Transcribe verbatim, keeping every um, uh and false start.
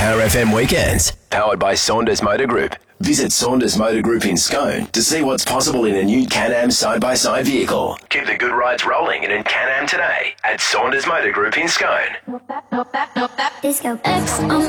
Power F M Weekends, powered by Saunders Motor Group. Visit Saunders Motor Group in Scone to see what's possible in a new Can-Am side-by-side vehicle. Keep the good rides rolling in a Can-Am today at Saunders Motor Group in Scone. Disco X on